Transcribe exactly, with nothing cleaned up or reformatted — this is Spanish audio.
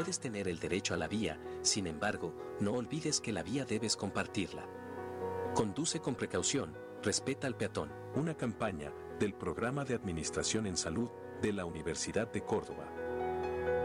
Puedes tener el derecho a la vía, sin embargo, no olvides que la vía debes compartirla. Conduce con precaución, respeta al peatón. Una campaña del Programa de Administración en Salud de la Universidad de Córdoba.